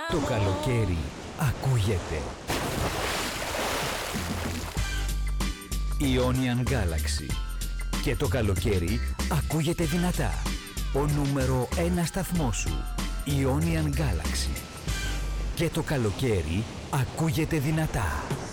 Το καλοκαίρι ακούγεται. Ionian Galaxy. Και το καλοκαίρι ακούγεται δυνατά. Ο νούμερο 1 σταθμός σου. Ionian Galaxy. Και το καλοκαίρι ακούγεται δυνατά.